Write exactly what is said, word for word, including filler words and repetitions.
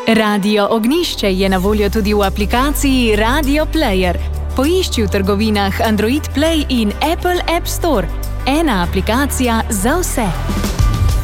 Radio Ognjišče je na voljo tudi v aplikaciji Radio Player. Poišči v trgovinah Android Play in Apple App Store. Ena aplikacija za vse.